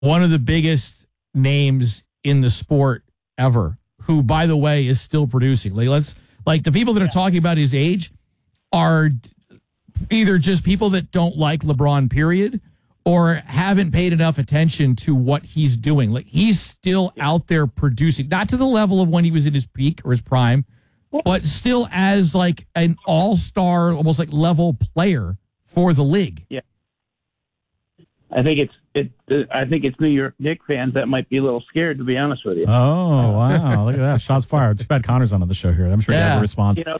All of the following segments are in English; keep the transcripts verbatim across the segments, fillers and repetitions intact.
one of the biggest names in the sport ever, who, by the way, is still producing. Like, let's like the people that are talking about his age are either just people that don't like LeBron, period, or haven't paid enough attention to what he's doing. Like, he's still out there producing, not to the level of when he was in his peak or his prime, but still as like an all-star, almost like level player for the league. Yeah. I think it's it. I think it's New York Knicks fans that might be a little scared, to be honest with you. Oh, wow. Look at that. Shots fired. Too bad Connor's not on the show here. I'm sure he Yeah. has a response. You know,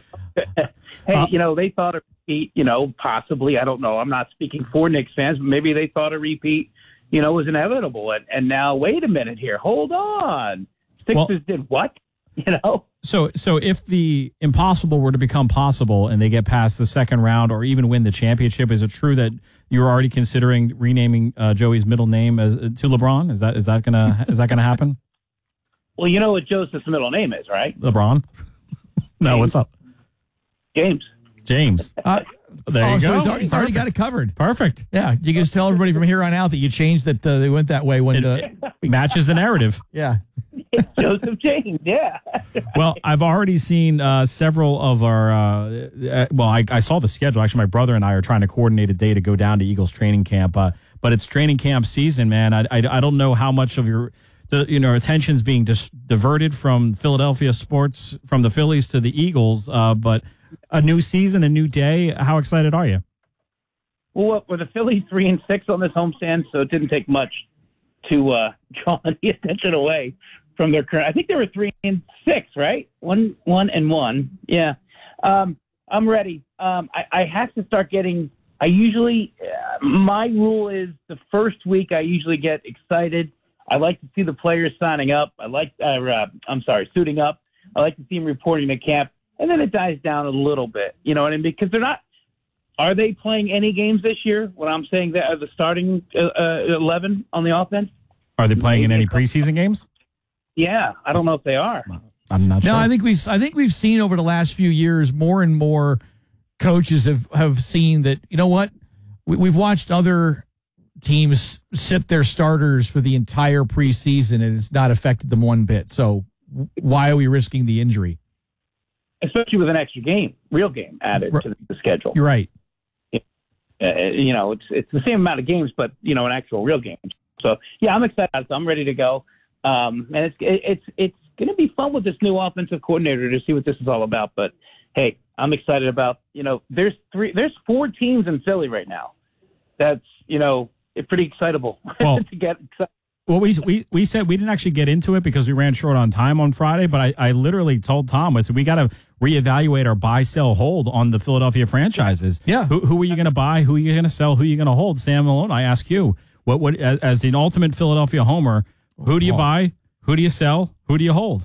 hey, Uh, you know, they thought a repeat, you know, possibly, I don't know. I'm not speaking for Knicks fans, but maybe they thought a repeat, you know, was inevitable. And, and now, wait a minute here. Hold on. Sixers Well- did what? You know? So, so if the impossible were to become possible and they get past the second round or even win the championship, is it true that you're already considering renaming uh, Joey's middle name as, to LeBron? Is that is that gonna is that gonna happen? Well, you know what Joseph's middle name is, right? LeBron? No, what's up? James. James. Uh, There oh, you so go. he's already, he's already got it Perfect. covered. Perfect. Yeah, you can just tell everybody from here on out that you changed that uh, they went that way when. Uh, Matches the narrative. yeah. It's Joseph James, yeah. Well, I've already seen uh, several of our. Uh, uh, well, I, I saw the schedule. Actually, my brother and I are trying to coordinate a day to go down to Eagles training camp. Uh, but it's training camp season, man. I, I, I don't know how much of your, the, you know, attention's being dis- diverted from Philadelphia sports, from the Phillies to the Eagles. Uh, but a new season, a new day. How excited are you? Well, what, were the Phillies three and six on this homestand, so it didn't take much to uh, draw the attention away from their current. I think they were three and six, right? One, one and one. Yeah, um, I'm ready. Um, I, I have to start getting. I usually, uh, my rule is the first week I usually get excited. I like to see the players signing up. I like, uh, uh, I'm sorry, suiting up. I like to see them reporting to camp, and then it dies down a little bit. You know what I mean? Because they're not. Are they playing any games this year? When I'm saying that, are the starting uh, uh, eleven on the offense? Are they playing in any preseason games? Yeah, I don't know if they are. I'm not sure. No, I think we I think we've seen over the last few years more and more coaches have, have seen that, you know what, we, we've watched other teams sit their starters for the entire preseason and it's not affected them one bit. So why are we risking the injury? Especially with an extra game, real game added Right. to the schedule. You're right. Uh, you know, it's it's the same amount of games, but you know, an actual real game. So yeah, I'm excited. So I'm ready to go. Um, and it's it, it's it's going to be fun with this new offensive coordinator to see what this is all about. But hey, I'm excited about, you know, there's three, there's four teams in Philly right now. That's, you know, it's pretty excitable Well, to get excited. Well, we, we we said we didn't actually get into it because we ran short on time on Friday, but I, I literally told Tom, I said, we got to reevaluate our buy, sell, hold on the Philadelphia franchises. Yeah. Who, who are you going to buy? Who are you going to sell? Who are you going to hold? Sam Malone, I ask you, what would, as, as the ultimate Philadelphia homer, who do you buy? Who do you sell? Who do you hold?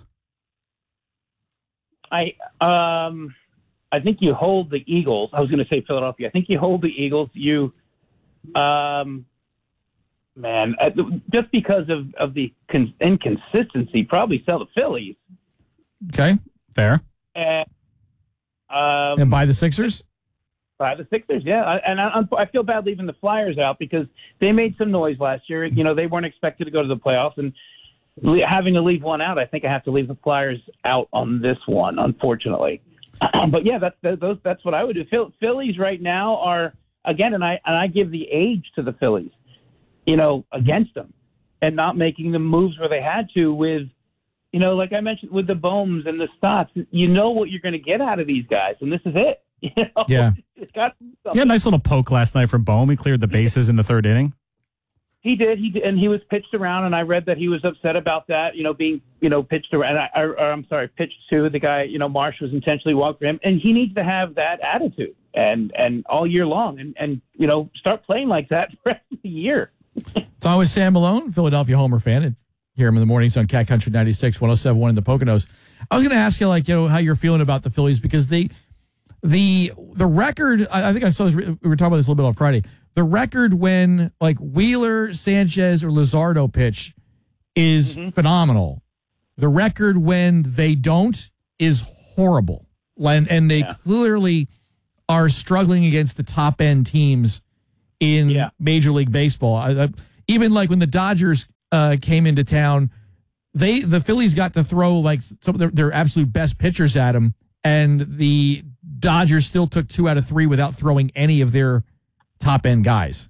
I um I think you hold the Eagles. I was going to say Philadelphia. I think you hold the Eagles. You um man, uh, just because of of the con- inconsistency, probably sell the Phillies. Okay. Fair. And um And buy the Sixers? by the Sixers, yeah. I, and I, I feel bad leaving the Flyers out because they made some noise last year. You know, they weren't expected to go to the playoffs, and le- having to leave one out, I think I have to leave the Flyers out on this one, unfortunately. But yeah, that's that, those. That's what I would do. Phil, Phillies right now are again, and I and I give the age to the Phillies, you know, against them, and not making the moves where they had to with, you know, like I mentioned with the Bohms and the Stotts. You know what you're going to get out of these guys, and this is it. You know? Yeah. It's got Yeah, nice little poke last night from Bohm. He cleared the bases in the third inning. He did. He did, and he was pitched around, and I read that he was upset about that. You know, being you know pitched around. I, or, or I'm sorry, pitched to the guy. You know, Marsh was intentionally walked for him, and he needs to have that attitude, and and all year long, and and you know start playing like that the rest of the year. So I was Sam Malone, Philadelphia Homer fan, and hear him in the mornings on Cat Country ninety-six, one oh seven point one in the Poconos. I was going to ask you, like, you know, how you're feeling about the Phillies because they, the the record. I, I think I saw this. We were talking about this a little bit on Friday. The record when like Wheeler, Sanchez, or Luzardo pitch is mm-hmm. phenomenal. The record when they don't is horrible, and and they yeah. clearly are struggling against the top end teams in yeah. Major League Baseball. I, I, even like when the Dodgers uh, came into town, they the Phillies got to throw like some of their, their absolute best pitchers at them, and the Dodgers still took two out of three without throwing any of their top end guys.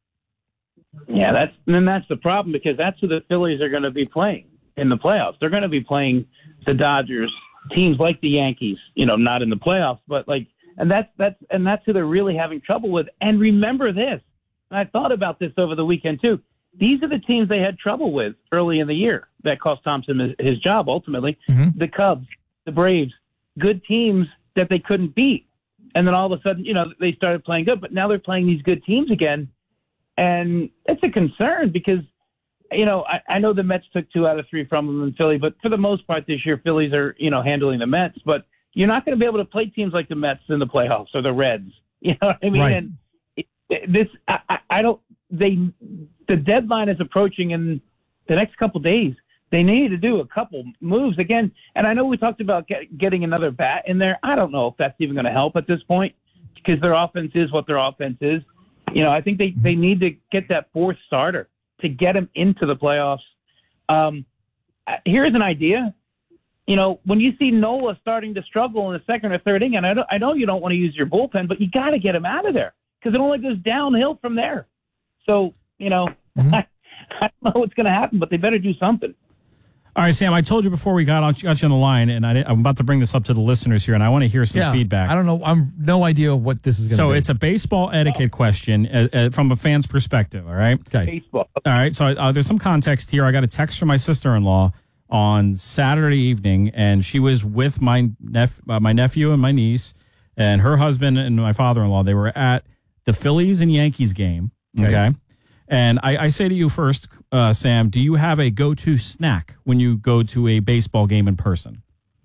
Yeah, that's and that's the problem, because that's who the Phillies are going to be playing in the playoffs. They're going to be playing the Dodgers, teams like the Yankees, you know, not in the playoffs, but like, and that's that's and that's who they're really having trouble with. And remember this, and I thought about this over the weekend too. These are the teams they had trouble with early in the year that cost Thompson his, his job ultimately. Mm-hmm. The Cubs, the Braves, good teams that they couldn't beat. And then all of a sudden, you know, they started playing good, but now they're playing these good teams again. And it's a concern because, you know, I, I know the Mets took two out of three from them in Philly, but for the most part this year, Phillies are, you know, handling the Mets. But you're not going to be able to play teams like the Mets in the playoffs or the Reds. You know what I mean? Right. And it, this, I, I, I don't, they, the deadline is approaching in the next couple of days. They need to do a couple moves again. And I know we talked about get, getting another bat in there. I don't know if that's even going to help at this point because their offense is what their offense is. You know, I think they, they need to get that fourth starter to get them into the playoffs. Um, here's an idea. You know, when you see Nola starting to struggle in the second or third inning, and I, don't, I know you don't want to use your bullpen, but you got to get him out of there because it only goes downhill from there. So, you know, mm-hmm. I, I don't know what's going to happen, but they better do something. All right, Sam, I told you before we got on, got you on the line, and I, I'm about to bring this up to the listeners here, and I want to hear some yeah, feedback. I don't know. I'm no idea what this is going to so be. So it's a baseball etiquette oh. question uh, uh, from a fan's perspective, all right? Okay. Baseball. All right, so uh, there's some context here. I got a text from my sister-in-law on Saturday evening, and she was with my nep- uh, my nephew and my niece and her husband and my father-in-law. They were at the Phillies and Yankees game, okay? okay? And I, I say to you first, uh, Sam, do you have a go-to snack when you go to a baseball game in person?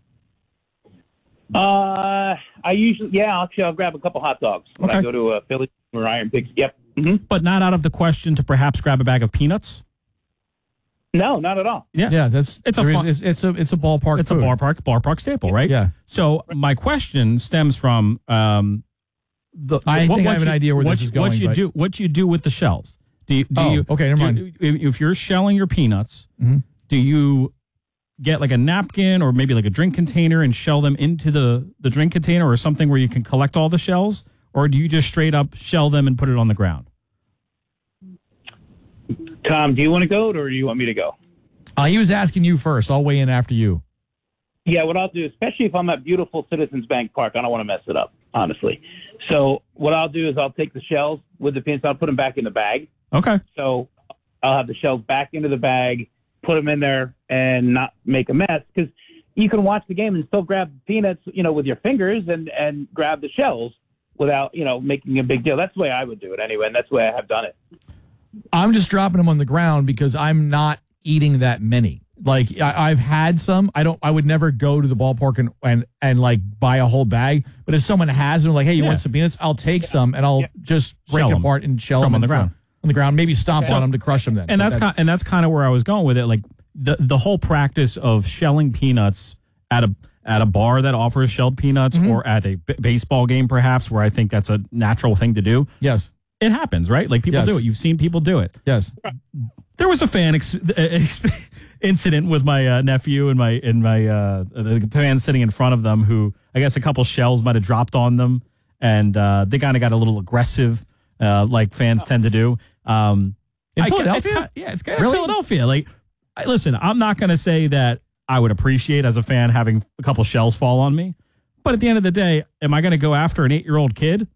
Uh, I usually, yeah, actually, I'll grab a couple hot dogs when okay. I go to a Philly or Iron Pigs. Yep. Mm-hmm. But not out of the question to perhaps grab a bag of peanuts? No, not at all. Yeah, yeah, that's it's a fun, is, it's, it's a it's a ballpark. It's food. a ballpark ballpark staple, right? Yeah. So my question stems from um, the. I what, think what I have you, an idea where what this you, is going. What you but... do? What you do with the shells? Do you, do oh, you, okay, never do, mind. If you're shelling your peanuts, mm-hmm. do you get like a napkin or maybe like a drink container and shell them into the, the drink container or something where you can collect all the shells? Or do you just straight up shell them and put it on the ground? Tom, do you want to go or do you want me to go? Uh, he was asking you first. I'll weigh in after you. Yeah, what I'll do, especially if I'm at beautiful Citizens Bank Park, I don't want to mess it up, honestly. So what I'll do is I'll take the shells with the peanuts, I'll put them back in the bag. Okay. So I'll have the shells back into the bag, put them in there, and not make a mess. Because you can watch the game and still grab peanuts, you know, with your fingers and, and grab the shells without, you know, making a big deal. That's the way I would do it anyway, and that's the way I have done it. I'm just dropping them on the ground because I'm not eating that many. Like I, I've had some. I don't. I would never go to the ballpark and and, and like buy a whole bag. But if someone has them, like, hey, you yeah. want some peanuts? I'll take yeah. some and I'll yeah. just break shell them them. apart and shell them them on the ground. On the ground, maybe stomp on them to crush them. Then, and but that's, that's kind. And that's kind of where I was going with it. Like the the whole practice of shelling peanuts at a at a bar that offers shelled peanuts, mm-hmm. or at a b- baseball game, perhaps, where I think that's a natural thing to do. Yes, it happens, right? Like people yes. do it. You've seen people do it. Yes. There was a fan ex- ex- incident with my uh, nephew and my and my uh, the fan sitting in front of them, who I guess a couple shells might have dropped on them, and uh, they kind of got a little aggressive, uh, like fans tend to do. Um, in I, Philadelphia, it's kind of, yeah, it's kind of really? Philadelphia. Like, I, listen, I'm not going to say that I would appreciate as a fan having a couple shells fall on me, but at the end of the day, am I going to go after an eight year old kid?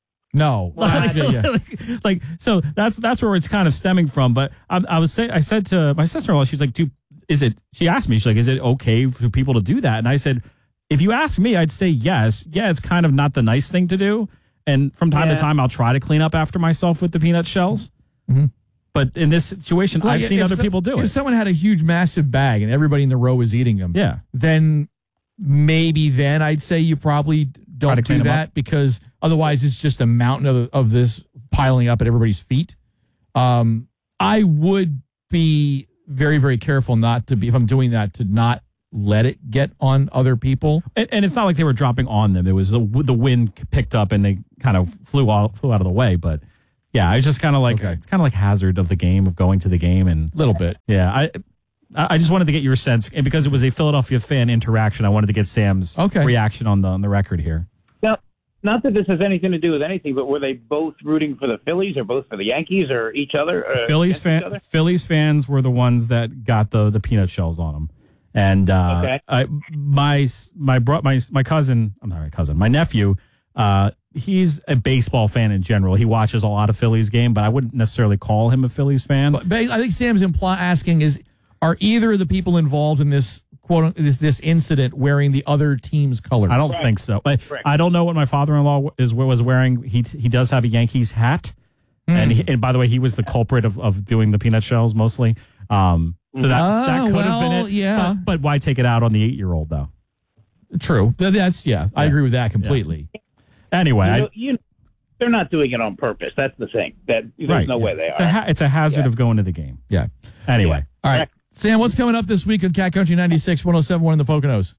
No, like, like, like so that's that's where it's kind of stemming from. But I, I was say I said to my sister-in-law, she's like, "Do is it?" She asked me, she's like, "Is it okay for people to do that?" And I said, "If you ask me, I'd say yes. Yeah, it's kind of not the nice thing to do. And from time yeah. to time, I'll try to clean up after myself with the peanut shells. Mm-hmm. But in this situation, like I've seen other so, people do if it. If someone had a huge, massive bag and everybody in the row was eating them, yeah, then maybe then I'd say you probably don't do that because otherwise it's just a mountain of, of this piling up at everybody's feet. Um, I would be very, very careful not to be, if I'm doing that, to not let it get on other people. And, and it's not like they were dropping on them. It was the, the wind picked up and they kind of flew out, flew out of the way. But Yeah, I just kind of like Okay. it's kind of like hazard of the game of going to the game and A little bit. yeah, I I just wanted to get your sense and because it was a Philadelphia fan interaction. I wanted to get Sam's Okay. reaction on the on the record here. Now, not that this has anything to do with anything, but were they both rooting for the Phillies or both for the Yankees or each other? Or Phillies against each fan other? Phillies fans were the ones that got the the peanut shells on them. And uh, Okay. I, my my bro, my my cousin, I'm not my cousin, my nephew, uh, he's a baseball fan in general. He watches a lot of Phillies game, but I wouldn't necessarily call him a Phillies fan. But ba- I think Sam's imply asking is, are either of the people involved in this quote this this incident wearing the other team's colors? I don't Correct. think so. But Correct. I don't know what my father-in-law is was wearing. He he does have a Yankees hat, and he, and by the way, he was the culprit of, of doing the peanut shells mostly. Um, so that Ah, that could have been well, it. yeah. But, but why take it out on the eight-year-old though? True. Th- That's yeah. I agree with that completely. Anyway, You I, know, you, they're not doing it on purpose. That's the thing. That there's right, no yeah. way they it's are. A ha- it's a hazard Yeah. of going to the game. Yeah. Anyway, All right, Sam. What's coming up this week on Cat Country ninety-six, one oh seven one in the Poconos?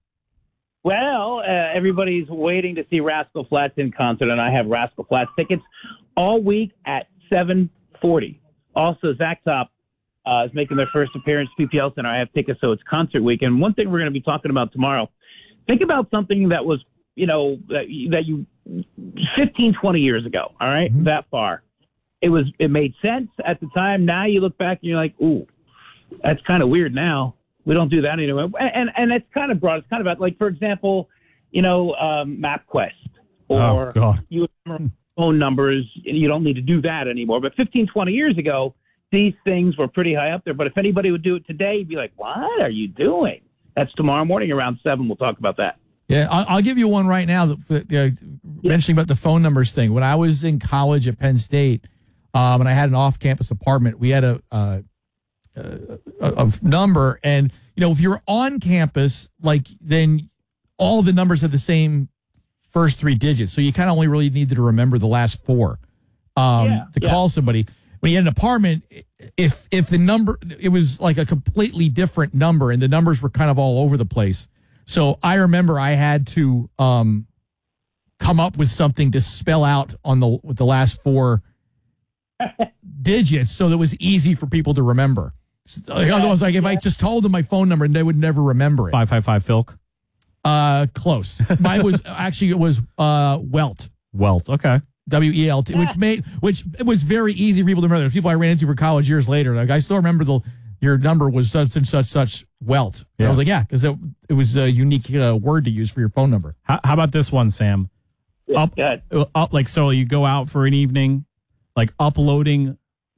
Well, uh, everybody's waiting to see Rascal Flatts in concert, and I have Rascal Flatts tickets all week at seven forty. Also, Zach Top uh, is making their first appearance at P P L Center. I have tickets, so it's concert week. And one thing we're going to be talking about tomorrow, think about something that was, you know, that you, that you fifteen, twenty years ago, all right, Mhm. that far. It was, it made sense at the time. Now you look back and you're like, ooh, that's kind of weird now. We don't do that anymore. And, and, and it's kind of broad. It's kind of about, like, for example, you know, um, MapQuest or Oh, God. you remember phone numbers. You don't need to do that anymore. But fifteen, twenty years ago, these things were pretty high up there. But if anybody would do it today, you'd be like, what are you doing? That's tomorrow morning around seven. We'll talk about that. Yeah, I'll, I'll give you one right now. That, uh, mentioning about the phone numbers thing. When I was in college at Penn State, um, and I had an off-campus apartment, we had a, uh, a, a number, and you know, if you're on campus, like then all the numbers have the same first three digits, so you kind of only really needed to remember the last four um, Yeah, to yeah. call somebody. When you had an apartment, if if the number it was like a completely different number, and the numbers were kind of all over the place. So I remember I had to um, come up with something to spell out on the with the last four digits, so that it was easy for people to remember. So, like, otherwise, like if I just told them my phone number, they would never remember it. five five five Filk. Uh, close. Mine was actually it was uh Welt. Welt. Okay. W E L T, which made which it was very easy for people to remember. There's people I ran into for college years later. Like I still remember the your number was such and such such Welt. And I Yeah. was like, yeah, because it, it was a unique uh, word to use for your phone number. How, how about this one, Sam? Up, Good. up, like so. You go out for an evening, like uploading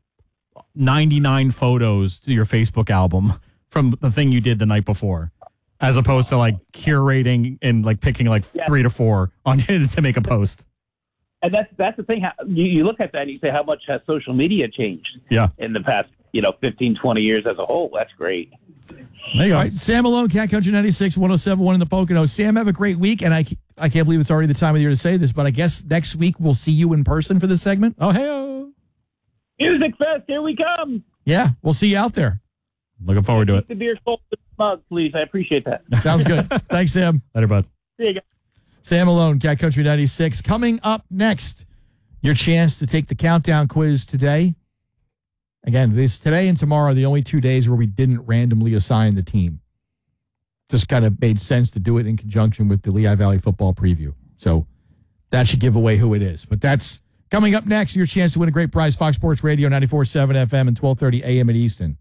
ninety-nine photos to your Facebook album from the thing you did the night before, as opposed to like curating and like picking like Yeah. three to four on to make a post. And that's that's the thing. How, you, you look at that and you say, how much has social media changed Yeah. in the past, you know, fifteen, twenty years as a whole? That's great. There you go. All right, Sam Malone, Cat Country ninety-six, one oh seven one in the Poconos. Sam, have a great week, and I I can't believe it's already the time of the year to say this, but I guess next week we'll see you in person for this segment. Oh, hey. Music Fest, here we come. Yeah, we'll see you out there. Looking forward to it. Keep the beer cold in the mug, please. I appreciate that. Sounds good. Thanks, Sam. Later, bud. See you guys. Sam Malone, Cat Country ninety-six. Coming up next, your chance to take the countdown quiz today. Again, this today and tomorrow are the only two days where we didn't randomly assign the team. Just kind of made sense to do it in conjunction with the Lehigh Valley football preview. So that should give away who it is. But that's coming up next. Your chance to win a great prize. Fox Sports Radio, ninety-four point seven F M and twelve thirty A M at Easton.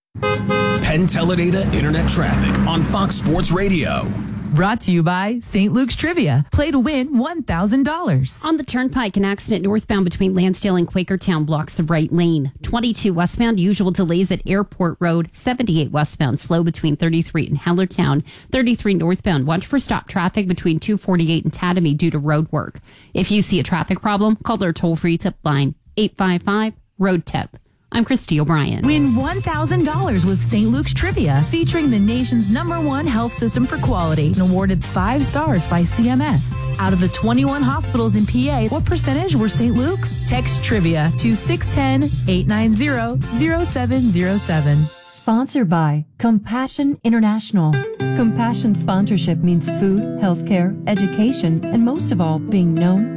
Penn Teledata Internet Traffic on Fox Sports Radio. Brought to you by Saint Luke's Trivia. Play to win one thousand dollars. On the Turnpike, an accident northbound between Lansdale and Quakertown blocks the right lane. twenty-two westbound, usual delays at Airport Road. seventy-eight westbound, slow between thirty-three and Hellertown. thirty-three northbound, watch for stop traffic between two forty-eight and Tatamy due to road work. If you see a traffic problem, call their toll-free tip line, eight five five, road tip. I'm Christy O'Brien. Win one thousand dollars with Saint Luke's Trivia, featuring the nation's number one health system for quality and awarded five stars by C M S. Out of the twenty-one hospitals in P A, what percentage were Saint Luke's? Text Trivia to six one zero, eight nine zero, zero seven zero seven. Sponsored by Compassion International. Compassion sponsorship means food, healthcare, education, and most of all, being known,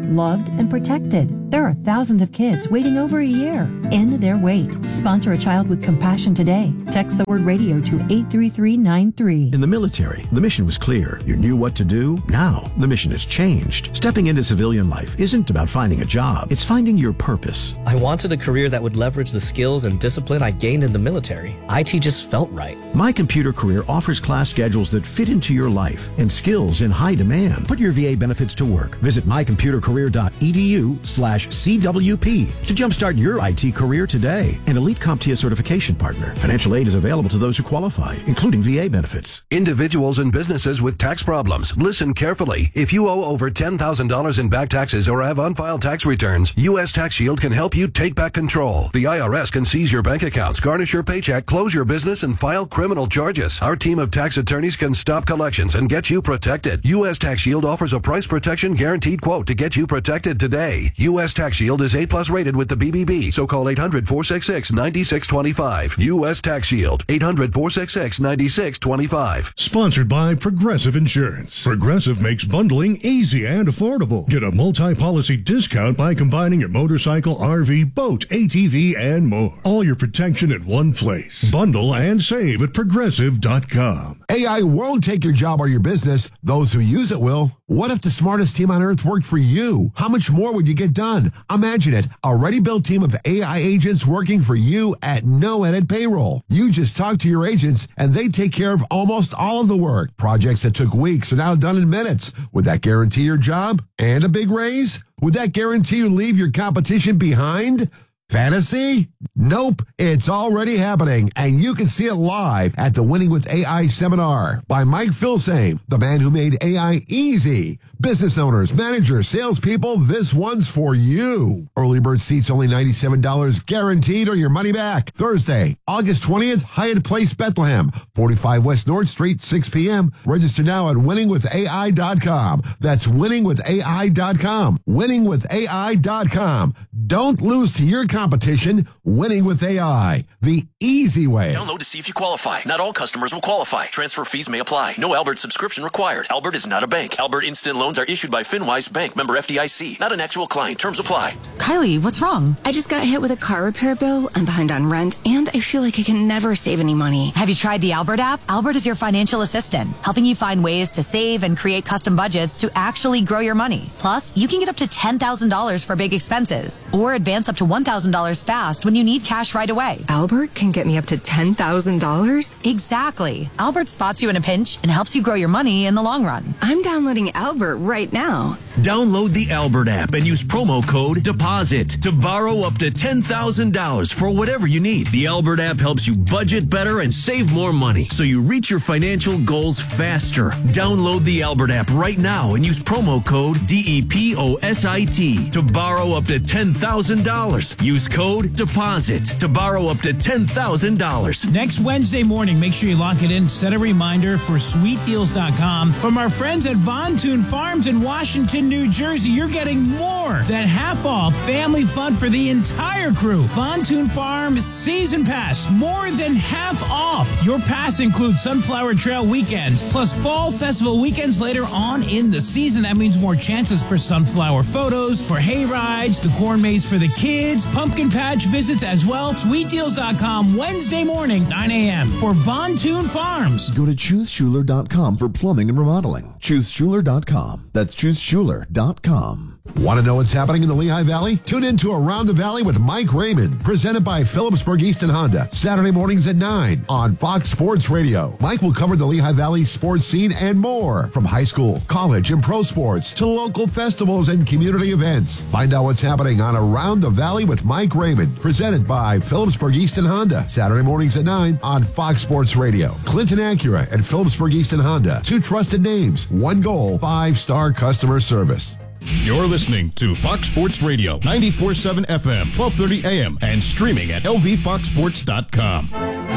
loved and protected. There are thousands of kids waiting over a year. End their wait. Sponsor a child with compassion today. Text the word radio to eight three three nine three. In the military, the mission was clear. You knew what to do. Now, the mission has changed. Stepping into civilian life isn't about finding a job. It's finding your purpose. I wanted a career that would leverage the skills and discipline I gained in the military. I T just felt right. My Computer Career offers class schedules that fit into your life and skills in high demand. Put your V A benefits to work. Visit my computer career dot e d u slash C W P to jumpstart your I T career today. An Elite CompTIA certification partner. Financial aid is available to those who qualify, including V A benefits. Individuals and businesses with tax problems, listen carefully. If you owe over ten thousand dollars in back taxes or have unfiled tax returns, U S Tax Shield can help you take back control. The I R S can seize your bank accounts, garnish your paycheck, close your business, and file criminal charges. Our team of tax attorneys can stop collections and get you protected. U S Tax Shield offers a price protection guaranteed quote to get you protected today. U S Tax Shield is A plus rated with the B B B, so call eight hundred, four six six, nine six two five. U S Tax Shield, eight hundred, four six six, nine six two five. Sponsored by Progressive Insurance. Progressive makes bundling easy and affordable. Get a multi-policy discount by combining your motorcycle, R V, boat, A T V, and more. All your protection in one place. Bundle and save at progressive dot com. A I won't take your job or your business. Those who use it will. What if the smartest team on earth worked for you? How much more would you get done? Imagine it. A ready-built team of A I agents working for you at no added payroll. You just talk to your agents and they take care of almost all of the work. Projects that took weeks are now done in minutes. Would that guarantee your job and a big raise? Would that guarantee you leave your competition behind? Fantasy? Nope. It's already happening, and you can see it live at the Winning with A I seminar by Mike Filsaime, the man who made A I easy. Business owners, managers, salespeople, this one's for you. Early bird seats only ninety-seven dollars guaranteed or your money back. Thursday, August twentieth, Hyatt Place, Bethlehem, forty-five West North Street, six p.m. Register now at winning with A I dot com. That's winning with A I dot com. winning with A I dot com. Don't lose to your competition. Winning with A I, the easy way. Download to see if you qualify. Not all customers will qualify. Transfer fees may apply. No Albert subscription required. Albert is not a bank. Albert Instant Loans are issued by FinWise Bank, member F D I C. Not an actual client. Terms apply. Kylie, what's wrong? I just got hit with a car repair bill. I'm behind on rent, and I feel like I can never save any money. Have you tried the Albert app? Albert is your financial assistant, helping you find ways to save and create custom budgets to actually grow your money. Plus, you can get up to ten thousand dollars for big expenses, or advance up to one thousand dollars fast when you need cash right away. Albert can get me up to ten thousand dollars? Exactly. Albert spots you in a pinch and helps you grow your money in the long run. I'm downloading Albert right now. Download the Albert app and use promo code DEPOSIT to borrow up to ten thousand dollars for whatever you need. The Albert app helps you budget better and save more money so you reach your financial goals faster. Download the Albert app right now and use promo code D E P O S I T to borrow up to ten thousand dollars. Use code DEPOSIT to borrow up to ten thousand dollars. Next Wednesday morning, make sure you lock it in. Set a reminder for sweet deals dot com. From our friends at Von Thun Farms in Washington, New Jersey, you're getting more than half off family fun for the entire crew. Von Thun Farms Season Pass, more than half off. Your pass includes Sunflower Trail weekends, plus Fall Festival weekends later on in the season. That means more chances for sunflower photos, for hay rides, the corn maze for the kids, pumpkin patch visits as well. sweet deals dot com, Wednesday morning, nine a.m. for Von Thun Farms. Go to choose schuler dot com for plumbing and remodeling. choose schuler dot com. That's choose schuler dot com. Want to know what's happening in the Lehigh Valley? Tune in to Around the Valley with Mike Raymond, presented by Phillipsburg Easton Honda, Saturday mornings at nine on Fox Sports Radio. Mike will cover the Lehigh Valley sports scene and more, from high school, college, and pro sports to local festivals and community events. Find out what's happening on Around the Valley with Mike Raymond, presented by Phillipsburg Easton Honda, Saturday mornings at nine on Fox Sports Radio. Clinton Acura and Phillipsburg Easton Honda, two trusted names, one goal, five-star customer service. You're listening to Fox Sports Radio, ninety-four point seven F M, twelve thirty A M, and streaming at L V fox sports dot com.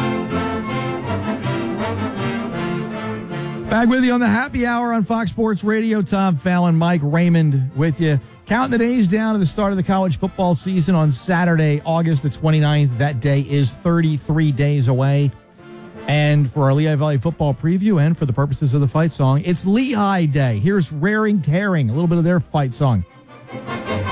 Back with you on the happy hour on Fox Sports Radio. Tom Fallon, Mike Raymond with you. Counting the days down to the start of the college football season on Saturday, August the twenty-ninth. That day is thirty-three days away. And for our Lehigh Valley football preview and for the purposes of the fight song, it's Lehigh Day. Here's Raring Tearing, a little bit of their fight song.